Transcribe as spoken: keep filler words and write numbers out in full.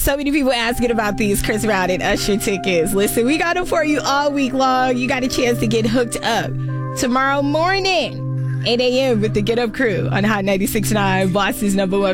So many people asking about these Chris Brown and Usher tickets. Listen, we got them for you all week long. You got a chance to get hooked up tomorrow morning, eight a.m. with the Get Up Crew on Hot ninety-six point nine, Boston's number one